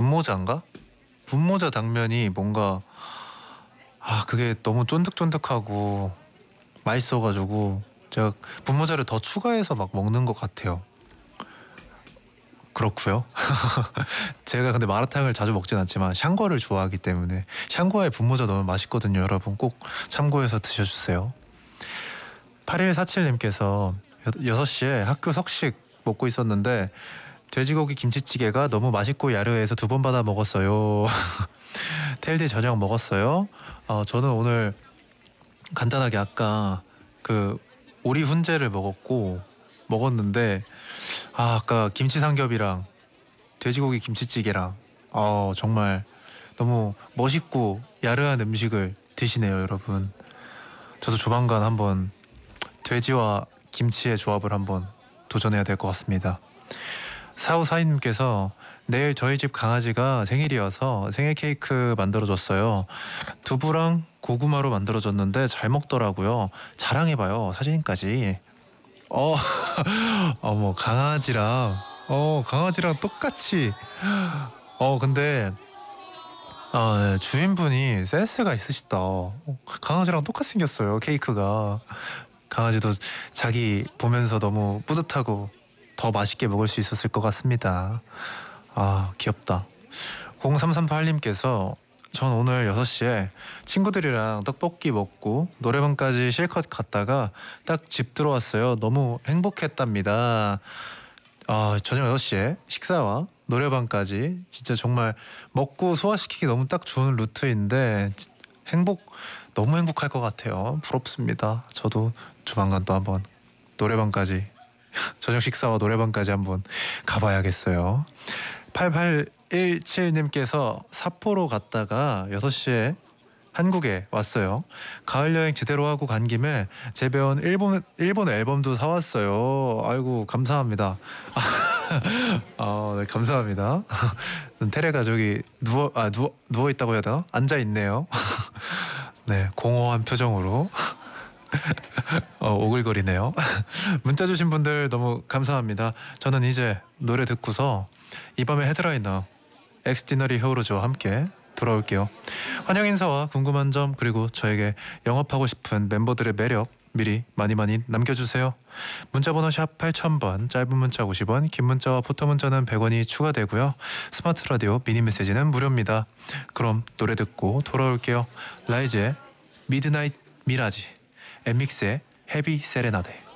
분모자인가? 분모자 당면이 뭔가 그게 너무 쫀득쫀득하고 맛있어가지고 제가 분모자를 더 추가해서 막 먹는 것 같아요. 그렇고요. 제가 근데 마라탕을 자주 먹진 않지만 샹궈를 좋아하기 때문에 샹궈에 분모자 넣으면 맛있거든요. 여러분 꼭 참고해서 드셔주세요. 8147님께서 6시에 학교 석식 먹고 있었는데 돼지고기 김치찌개가 너무 맛있고 야르해서 2번 받아 먹었어요. 텔디 저녁 먹었어요? 저는 오늘 간단하게 아까 그 오리 훈제를 먹었는데 아까 김치 삼겹이랑 돼지고기 김치찌개랑 정말 너무 멋있고 야르한 음식을 드시네요, 여러분. 저도 조만간 한번 돼지와 김치의 조합을 한번 도전해야 될 것 같습니다. 4542님께서 내일 저희 집 강아지가 생일이어서 생일 케이크 만들어줬어요. 두부랑 고구마로 만들어줬는데 잘 먹더라고요. 자랑해봐요, 사진까지. 어머, 강아지랑 똑같이. 근데 주인분이 센스가 있으시다. 강아지랑 똑같이 생겼어요, 케이크가. 강아지도 자기 보면서 너무 뿌듯하고 더 맛있게 먹을 수 있었을 것 같습니다. 귀엽다. 0338님께서 전 오늘 6시에 친구들이랑 떡볶이 먹고 노래방까지 실컷 갔다가 딱 집 들어왔어요. 너무 행복했답니다. 저녁 6시에 식사와 노래방까지 진짜 정말 먹고 소화시키기 너무 딱 좋은 루트인데 너무 행복할 것 같아요. 부럽습니다. 저도 조만간 또 한번 노래방까지 저녁 식사와 노래방까지 한번 가봐야겠어요. 8817님께서 삿포로 갔다가 6시에 한국에 왔어요. 가을 여행 제대로 하고 간 김에 재배운 일본 앨범도 사왔어요. 아이고 감사합니다. 네, 감사합니다. 테레가 저기 누워 있다고 해야 되나? 앉아 있네요. 네, 공허한 표정으로. 오글거리네요. 문자 주신 분들 너무 감사합니다. 저는 이제 노래 듣고서 이 밤의 헤드라이너 엑스디너리 히어로즈와 함께 돌아올게요. 환영 인사와 궁금한 점 그리고 저에게 영업하고 싶은 멤버들의 매력 미리 많이 남겨주세요. 문자번호 샵 8000번, 짧은 문자 50원, 긴 문자와 포토 문자는 100원이 추가되고요. 스마트 라디오 미니 메시지는 무료입니다. 그럼 노래 듣고 돌아올게요. 라이즈의 미드나잇 미라지, 엠믹스의 헤비 세레나데.